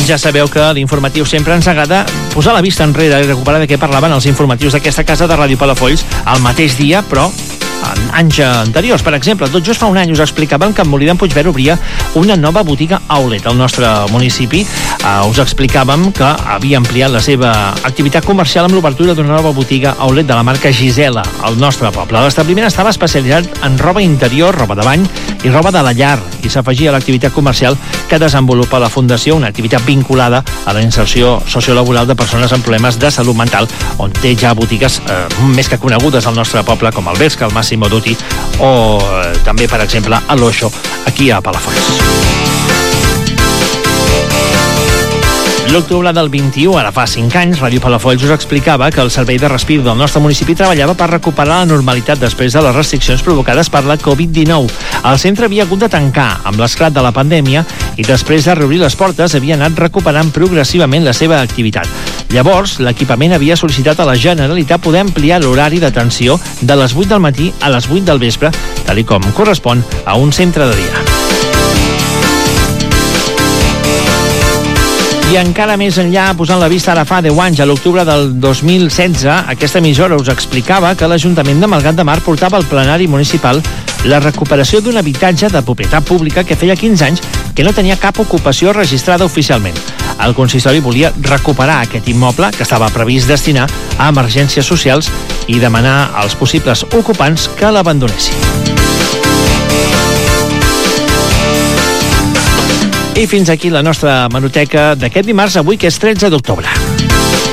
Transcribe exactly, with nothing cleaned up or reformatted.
Ja sabeu que a l'informatiu sempre ens agrada posar la vista enrere i recuperar de què parlaven els informatius d'aquesta casa de Ràdio Palafolls el mateix dia, però en anys anteriors. Per exemple, tot just fa un any us explicàvem que en Molí d'en Puigverd obria una nova botiga outlet al nostre municipi. Uh, us explicàvem que havia ampliat la seva activitat comercial amb l'obertura d'una nova botiga outlet de la marca Gisela al nostre poble. L'establiment estava especialitzat en roba interior, roba de bany i roba de la llar, i s'afegia a l'activitat comercial que desenvolupa la Fundació, una activitat vinculada a la inserció sociolaboral de persones amb problemes de salut mental, on té ja botigues eh, més que conegudes al nostre poble, com el Vesca, el Massimo Dutti o eh, també, per exemple, a l'Oixo, aquí a Palafolls. L'octubre del vint-i-u, ara fa cinc anys, Ràdio Palafolls us explicava que el Servei de Respir del nostre municipi treballava per recuperar la normalitat després de les restriccions provocades per la covid dinou. El centre havia hagut de tancar amb l'esclat de la pandèmia i després de reobrir les portes havia anat recuperant progressivament la seva activitat. Llavors, l'equipament havia sol·licitat a la Generalitat poder ampliar l'horari d'atenció de les vuit del matí a les vuit del vespre, tal i com correspon a un centre de dia. I encara més enllà, posant la vista ara fa deu anys, a l'octubre del dos mil setze, aquesta emissora us explicava que l'Ajuntament de Malgrat de Mar portava al plenari municipal la recuperació d'un habitatge de propietat pública que feia quinze anys que no tenia cap ocupació registrada oficialment. El consistori volia recuperar aquest immoble que estava previst destinar a emergències socials i demanar als possibles ocupants que l'abandonessin. I fins aquí la nostra hemeroteca d'aquest dimarts, avui que és tretze d'octubre.